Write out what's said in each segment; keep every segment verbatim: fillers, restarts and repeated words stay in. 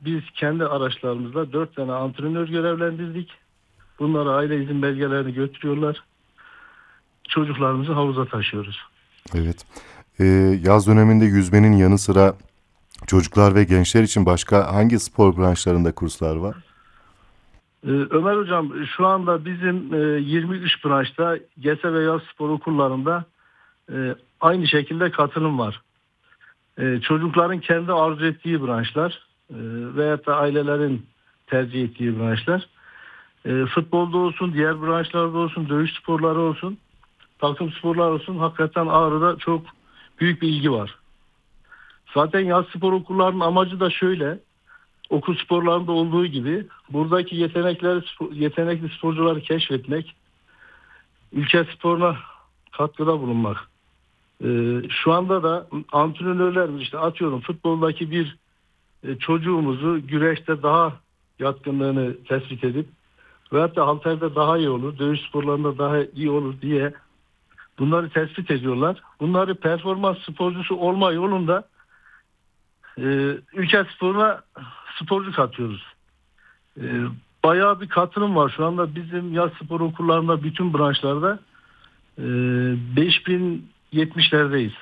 biz kendi araçlarımızla dört tane antrenör görevlendirdik. Bunlara aile izin belgelerini götürüyorlar. Çocuklarımızı havuza taşıyoruz. Evet. Ee, yaz döneminde yüzmenin yanı sıra çocuklar ve gençler için başka hangi spor branşlarında kurslar var? Ee, Ömer Hocam, şu anda bizim e, yirmi üç branşta G E S E ve yaz spor okullarında e, aynı şekilde katılım var. E, çocukların kendi arzu ettiği branşlar e, veyahut da ailelerin tercih ettiği branşlar. E, futbolda olsun, diğer branşlarda olsun, dövüş sporları olsun, takım sporları olsun, hakikaten Ağrı'da çok büyük bir ilgi var. Zaten yaz spor okullarının amacı da şöyle: okul sporlarında olduğu gibi buradaki yetenekleri, yetenekli sporcuları keşfetmek, ülke sporuna katkıda bulunmak. Ee, şu anda da antrenörler, işte atıyorum, futboldaki bir e, çocuğumuzu güreşte daha yatkınlığını tespit edip veyahut da halterde daha iyi olur, dövüş sporlarında daha iyi olur diye bunları tespit ediyorlar. Bunları performans sporcusu olma yolunda e, ülke sporuna sporcu katıyoruz. E, Bayağı bir katılım var. Şu anda bizim yaz spor okullarında bütün branşlarda e, beş bin yetmişlerdeyiz.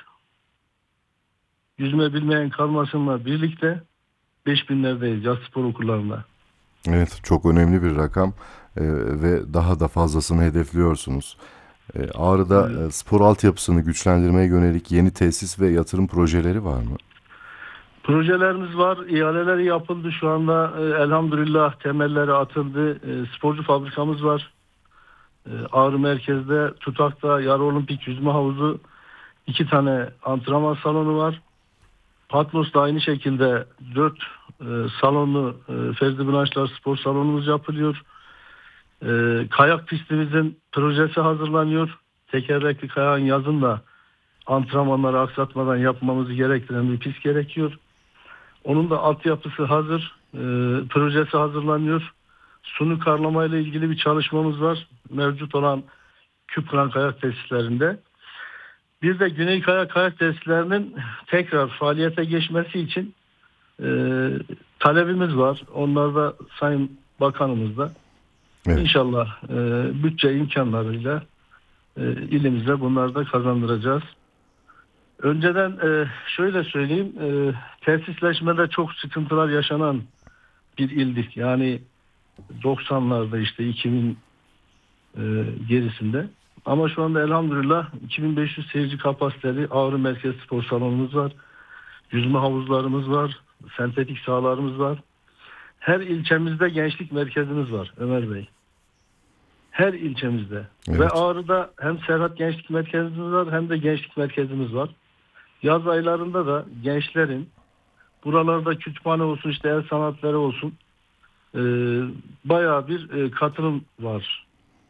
Yüzme bilmeyen kalmasınla birlikte beş binlerdeyiz yaz spor okullarında. Evet, çok önemli bir rakam e, ve daha da fazlasını hedefliyorsunuz. E, Ağrı'da e, E, spor altyapısını güçlendirmeye yönelik yeni tesis ve yatırım projeleri var mı? Projelerimiz var. İhaleleri yapıldı. Şu anda e, elhamdülillah temelleri atıldı. E, sporcu fabrikamız var. E, Ağrı merkezde Tutak'ta yarı olimpik yüzme havuzu, iki tane antrenman salonu var. Patmos'ta aynı şekilde dört e, salonlu e, Ferdi Bınaçlar spor salonumuz yapılıyor. E, kayak pistimizin projesi hazırlanıyor. Tekerlekli kayağın yazın da antrenmanları aksatmadan yapmamızı gerektiren bir pist gerekiyor. Onun da altyapısı hazır. E, projesi hazırlanıyor. Sunu karlama ile ilgili bir çalışmamız var. Mevcut olan Küpkıran kayak tesislerinde. Bir de Güney Kaya kayak tesislerinin tekrar faaliyete geçmesi için e, talebimiz var. Onlar da Sayın Bakanımızla Evet. inşallah e, bütçe imkanlarıyla e, ilimize bunları da kazandıracağız. Önceden e, şöyle söyleyeyim, e, tesisleşmede çok sıkıntılar yaşanan bir ildik. Yani doksanlarda, işte iki bin e, gerisinde. Ama şu anda elhamdülillah iki bin beş yüz seyirci kapasiteli Ağrı Merkez Spor Salonumuz var. Yüzme havuzlarımız var. Sentetik sahalarımız var. Her ilçemizde gençlik merkezimiz var Ömer Bey. Her ilçemizde. Ve Evet. Ağrı'da hem Serhat Gençlik Merkezimiz var hem de gençlik merkezimiz var. Yaz aylarında da gençlerin buralarda kütüphane olsun, işte el sanatları olsun, e, bayağı bir e, katılım var.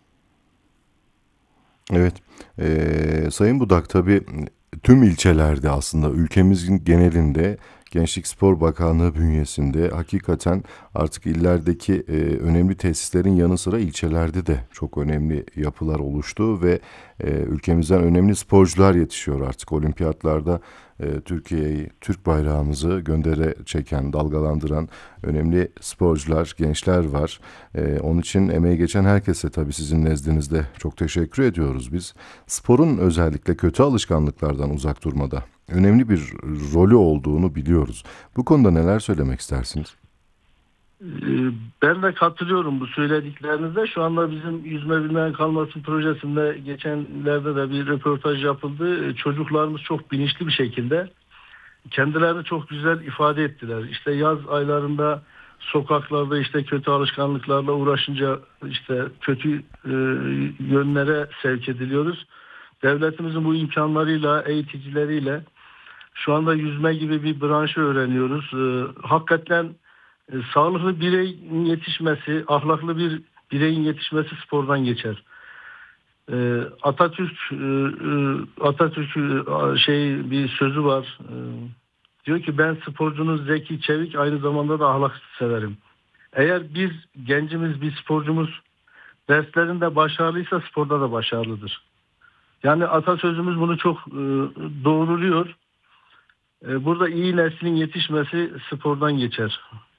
Evet. Ee, Sayın Budak, tabii tüm ilçelerde, aslında ülkemizin genelinde Gençlik Spor Bakanlığı bünyesinde hakikaten artık illerdeki e, önemli tesislerin yanı sıra ilçelerde de çok önemli yapılar oluştu ve e, ülkemizden önemli sporcular yetişiyor artık. Olimpiyatlarda e, Türkiye'yi, Türk bayrağımızı göndere çeken, dalgalandıran önemli sporcular, gençler var. E, onun için emeği geçen herkese tabii sizin nezdinizde çok teşekkür ediyoruz biz. Sporun özellikle kötü alışkanlıklardan uzak durmada önemli bir rolü olduğunu biliyoruz. Bu konuda neler söylemek istersiniz? Ee, Ben de katılıyorum bu söylediklerinize. Şu anda bizim Yüzme Bilmeyen Kalmasın projesinde geçenlerde de bir röportaj yapıldı. Ee, Çocuklarımız çok bilinçli bir şekilde kendilerini çok güzel ifade ettiler. İşte yaz aylarında sokaklarda işte kötü alışkanlıklarla uğraşınca işte kötü e, yönlere sevk ediliyoruz. Devletimizin bu imkanlarıyla, eğiticileriyle şu anda yüzme gibi bir branşı öğreniyoruz. Ee, hakikaten e, sağlıklı bireyin yetişmesi, ahlaklı bir bireyin yetişmesi spordan geçer. Ee, Atatürk e, e, Atatürk e, şey bir sözü var. Ee, diyor ki, ben sporcunuz zeki, çevik, aynı zamanda da ahlaksız severim. Eğer bir gencimiz, bir sporcumuz derslerinde başarılıysa sporda da başarılıdır. Yani atasözümüz bunu çok e, doğruluyor. E, Burada iyi neslin yetişmesi spordan geçer.